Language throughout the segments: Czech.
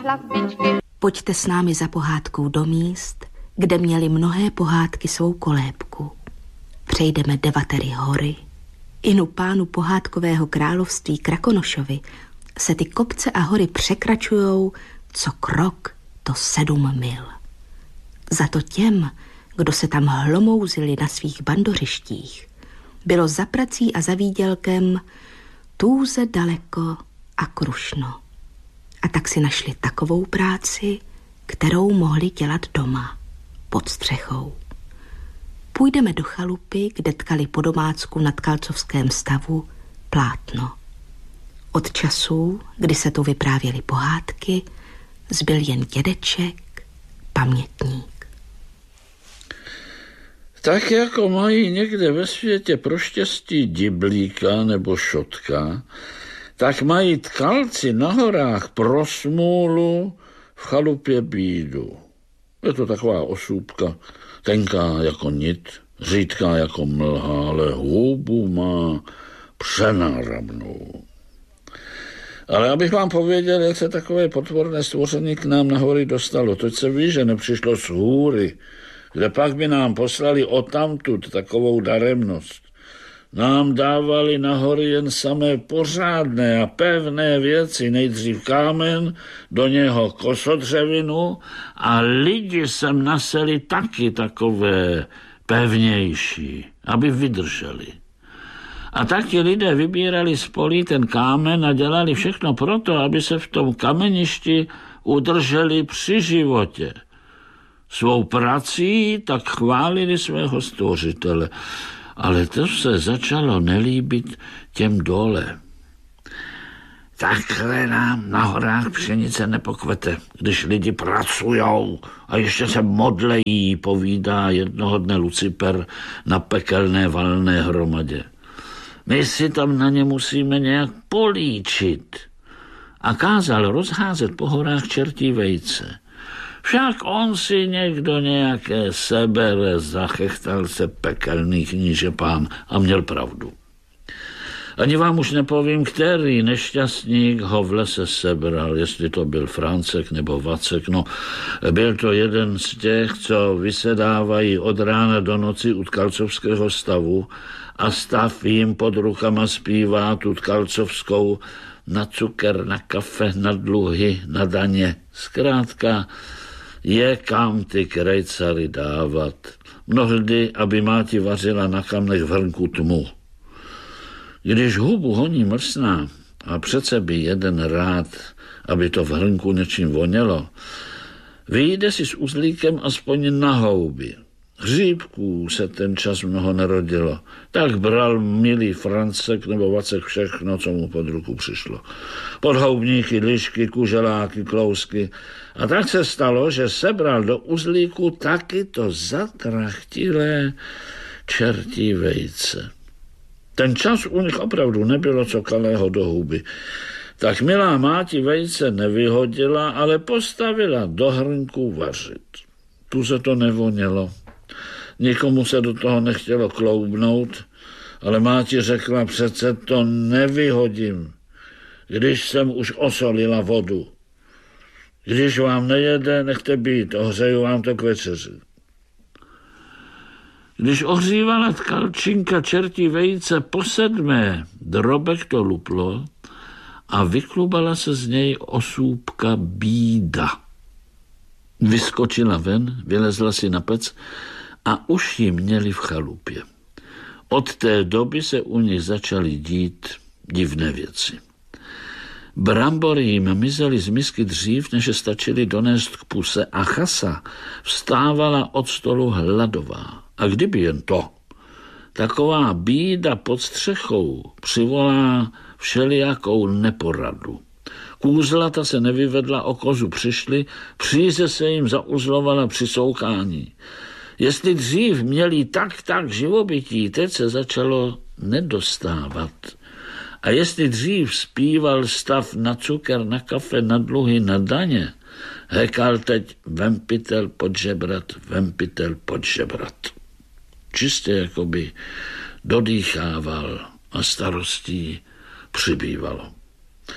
hlavičky. Pojďte s námi za pohádkou do míst, kde měly mnohé pohádky svou kolébku. Přejdeme Devatery hory. Inu pánu pohádkového království Krakonošovi se ty kopce a hory překračujou co krok, to 7 mil. Za to těm, kdo se tam hlomouzili na svých bandořištích, bylo za prací a za výdělkem tůze daleko a krušno. A tak si našli takovou práci, kterou mohli dělat doma, pod střechou. Půjdeme do chalupy, kde tkali po domácku na tkalcovském stavu plátno. Od časů, kdy se tu vyprávěly pohádky, zbyl jen dědeček, pamětník. Tak jako mají někde ve světě pro štěstí diblíka nebo šotka, tak mají tkalci na horách pro smůlu v chalupě bídu. Je to taková osůbka, tenká jako nit, řídká jako mlha, ale hůbu má přenáramnou. Ale abych vám pověděl, jak se takové potvorné stvoření k nám na hory dostalo. Toť se ví, že nepřišlo z hůry, kde pak by nám poslali odtamtud takovou daremnost. Nám dávali na hory jen samé pořádné a pevné věci, nejdřív kámen, do něho kosodřevinu a lidi sem naseli taky takové pevnější, aby vydrželi. A taky lidé vybírali z polí ten kámen a dělali všechno proto, aby se v tom kameništi udrželi při životě. Svou prací tak chválili svého stvořitele. Ale to se začalo nelíbit těm dole. Takhle nám na horách pšenice nepokvete, když lidi pracujou a ještě se modlejí, povídá jednoho dne Luciper na pekelné valné hromadě. My si tam na ně musíme nějak políčit. A kázal rozházet po horách čertí vejce. Však on si někdo nějaké sebere, zachechtal se pekelný kníže pán a měl pravdu. Ani vám už nepovím, který nešťastník ho v lese sebral, jestli to byl Francek nebo Vacek. No, byl to jeden z těch, co vysedávají od rána do noci u tkalcovského stavu a stav jim pod rukama zpívá tu tkalcovskou na cukr, na kafe, na dluhy, na daně. Zkrátka je kam ty krejcary dávat. Mnohdy, aby máti vařila na kamnech v hrnku tmu. Když hubu honí mrsná a přece by jeden rád, aby to v hrnku něčím vonělo, vyjde si s uzlíkem aspoň na houby. Hříbků se ten čas mnoho nerodilo. Tak bral milý Francek nebo Vacek všechno, co mu pod ruku přišlo. Podhoubníky, lišky, kuželáky, klousky. A tak se stalo, že sebral do uzlíku taky to zatrachtilé čertí vejce. Ten čas u nich opravdu nebylo co kalého do huby. Tak milá máti vejce nevyhodila, ale postavila do hrnku vařit. Tu se to nevonělo. Nikomu se do toho nechtělo kloubnout, ale máti řekla, přece to nevyhodím, když jsem už osolila vodu. Když vám nejede, nechte být, ohřeju vám to k večeři. Když ohřívala tkalčinka čertí vejce po 7, drobek to luplo a vyklubala se z něj osůbka bída. Vyskočila ven, vylezla si na pec a už ji měli v chalupě. Od té doby se u nich začaly dít divné věci. Brambory jim mizely z misky dřív, než stačily donést k puse a Chasa vstávala od stolu hladová. A kdyby jen to, taková bída pod střechou přivolá všelijakou neporadu. Kůzlata se nevyvedla, o kozu přišli, příze se jim zauzlovala při soukání. Jestli dřív měli tak živobytí, teď se začalo nedostávat. A jestli dřív zpíval stav na cukr, na kafe, na dluhy, na daně, hekal teď vempitel pod žebrat. Čistě jakoby dodýchával a starostí přibývalo.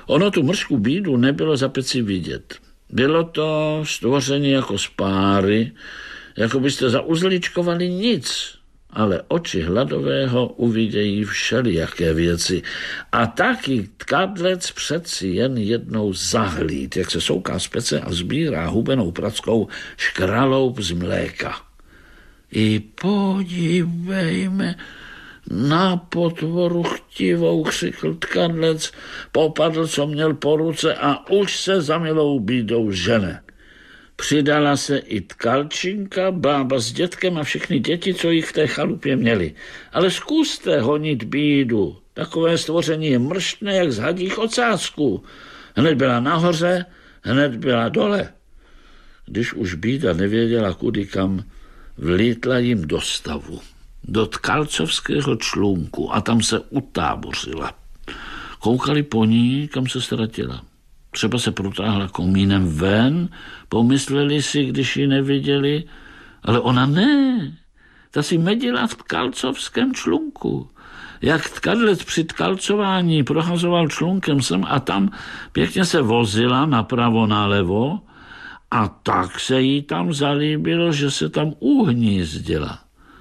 Ono tu mršku bídu nebylo za peci vidět. Bylo to stvoření jako z páry, jako byste zauzličkovali nic, ale oči hladového uvidějí všelijaké věci. A taky tkadlec přeci jen jednou zahlíd, jak se souká z pece a sbírá hubenou prackou škraloup z mléka. I podívejme na potvoru chtivou, křikl tkadlec, popadl, co měl po ruce a už se za milou bídou žene. Přidala se i tkalčinka, bába s dětkem a všechny děti, co jich v té chalupě měli. Ale zkuste honit bídu, takové stvoření je mrštné, jak z hadích ocásku. Hned byla nahoře, hned byla dole. Když už bída nevěděla kudy kam, vlítla jim do stavu, do tkalcovského člunku a tam se utábořila. Koukali po ní, kam se ztratila. Třeba se protáhla komínem ven, pomysleli si, když ji neviděli, ale ona ne. Ta si medila v tkalcovském člunku. Jak tkadlec při tkalcování prohazoval člunkem sem a tam, pěkně se vozila napravo, nalevo a tak se jí tam zalíbilo, že se tam uhnízdila.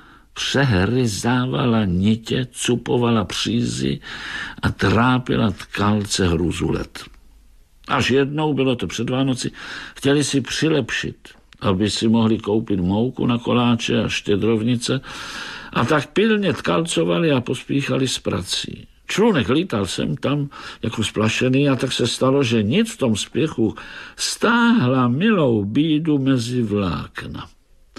Přehryzávala nitě, cupovala přízy a trápila tkalce hruzulet. Až jednou, bylo to před Vánoci, chtěli si přilepšit, aby si mohli koupit mouku na koláče a štědrovnice a tak pilně tkalcovali a pospíchali s prací. Člunek lítal sem tam jako splašený a tak se stalo, že nic v tom spěchu stáhla milou bídu mezi vlákna.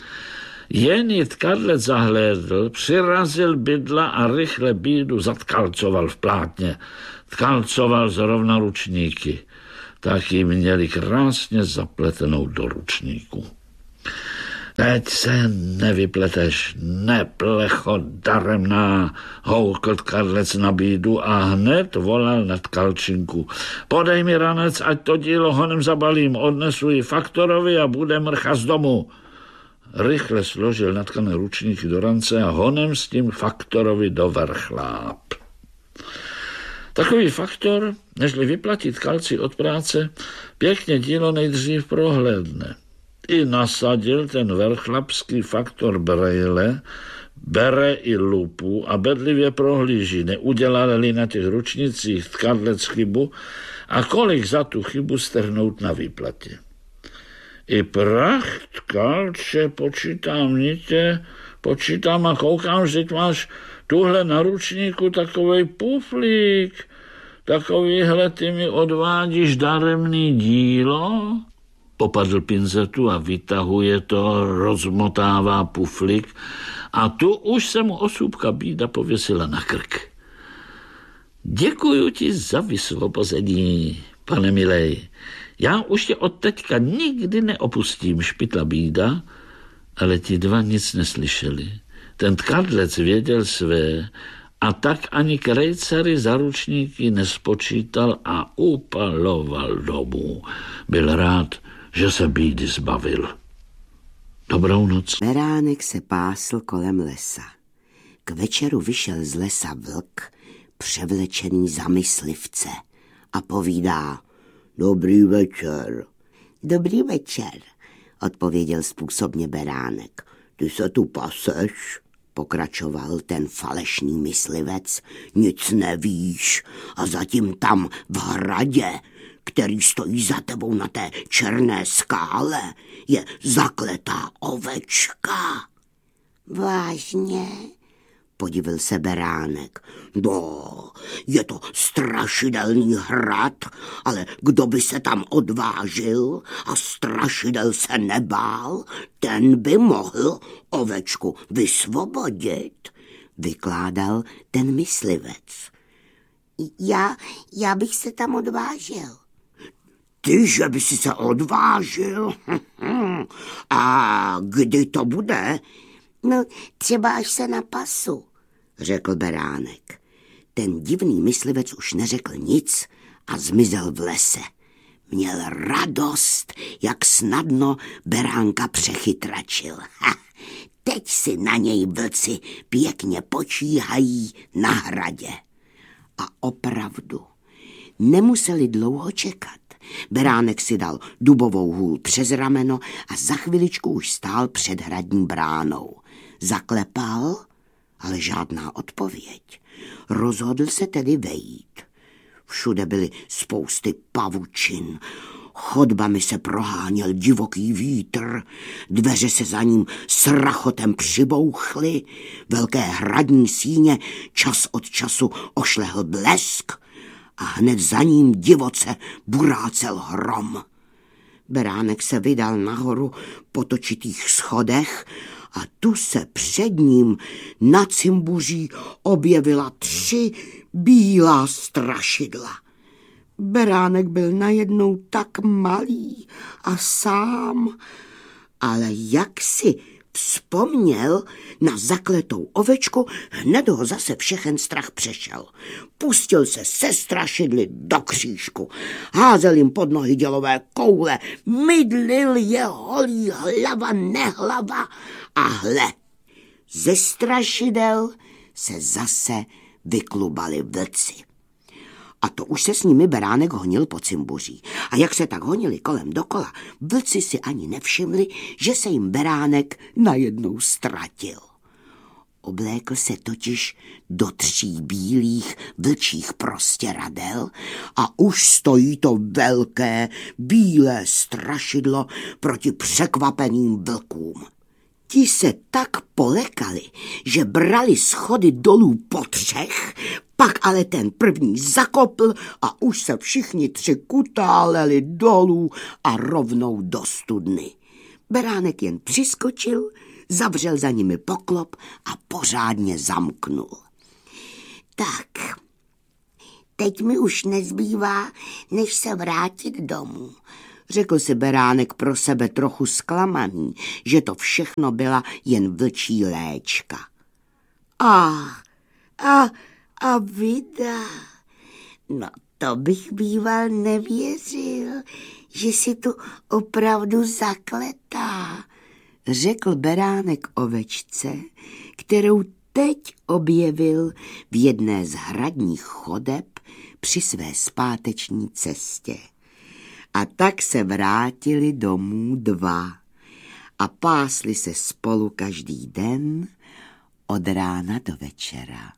Jen ji tkadlec zahlédl, přirazil bydla a rychle bídu zatkalcoval v plátně. Tkalcoval zrovna ručníky. Tak ji měli krásně zapletenou do ručníku. Teď se nevypleteš, neplecho daremná, houkl tkadlec na bídu a hned volal na tkalčinku. Podej mi ranec, ať to dílo honem zabalím, odnesu ji faktorovi a bude mrcha z domu. Rychle složil natkané ručníky do rance a honem s tím faktorovi do vrchláp. Takový faktor, nežli vyplatit tkalci od práce, pěkně dílo nejdřív prohlédne. I nasadil ten vrchlapský faktor brejle, bere i lupu a bedlivě prohlíží, neudělali na těch ručnicích tkadlec chybu a kolik za tu chybu strhnout na výplatě. I prach tkalče, počítám nitě, počítám a koukám, že máš tuhle na ručníku takovej puflík, takovýhle ty mi odvádíš daremný dílo? Popadl pinzetu a vytahuje to, rozmotává puflík a tu už se mu osůbka bída pověsila na krk. Děkuju ti za vysvobození, pane milej. Já už tě od teďka nikdy neopustím, špitla bída, ale ti dva nic neslyšeli. Ten tkadlec věděl své a tak ani krejcary za ručníky nespočítal a upaloval domů. Byl rád, že se bídy zbavil. Dobrou noc. Beránek se pásl kolem lesa. K večeru vyšel z lesa vlk, převlečený za myslivce a povídá: Dobrý večer. Dobrý večer, odpověděl způsobně Beránek. Ty se tu paseš? Pokračoval ten falešný myslivec. Nic nevíš a zatím tam v hradě, který stojí za tebou na té černé skále, je zakletá ovečka. Vážně? Podivil se Beránek. No, je to strašidelný hrad, ale kdo by se tam odvážil a strašidel se nebál, ten by mohl ovečku vysvobodit, vykládal ten myslivec. Já bych se tam odvážil. Ty, že by si se odvážil? A kdy to bude? No, třeba až se napasu, řekl Beránek. Ten divný myslivec už neřekl nic a zmizel v lese. Měl radost, jak snadno Beránka přechytračil. Teď si na něj vlci pěkně počíhají na hradě. A opravdu, nemuseli dlouho čekat. Beránek si dal dubovou hůl přes rameno a za chviličku už stál před hradní bránou. Zaklepal, ale žádná odpověď. Rozhodl se tedy vejít. Všude byly spousty pavučin. Chodbami se proháněl divoký vítr, dveře se za ním s rachotem přibouchly, velké hradní síně čas od času ošlehl blesk a hned za ním divoce burácel hrom. Beránek se vydal nahoru po točitých schodech a tu se před ním na cimbuří objevila 3 bílá strašidla. Beránek byl najednou tak malý a sám, ale jak si vzpomněl na zakletou ovečku, hned ho zase všechen strach přešel. Pustil se se strašidly do křížku, házel jim pod nohy dělové koule, mydlil je holí hlava nehlava a hle, ze strašidel se zase vyklubali vlci. A to už se s nimi Beránek honil po cimbuří. A jak se tak honili kolem dokola, vlci si ani nevšimli, že se jim Beránek najednou ztratil. Oblékl se totiž do 3 bílých vlčích prostěradel a už stojí to velké bílé strašidlo proti překvapeným vlkům. Ti se tak polekali, že brali schody dolů po 3, pak ale ten první zakopl a už se všichni 3 kutáleli dolů a rovnou do studny. Beránek jen přiskočil, zavřel za nimi poklop a pořádně zamknul. Tak, teď mi už nezbývá, než se vrátit domů, řekl si Beránek pro sebe trochu zklamaný, že to všechno byla jen vlčí léčka. A vida, no to bych býval nevěřil, že si tu opravdu zakletá, řekl Beránek ovečce, kterou teď objevil v jedné z hradních chodeb při své zpáteční cestě. A tak se vrátili domů 2 a pásli se spolu každý den od rána do večera.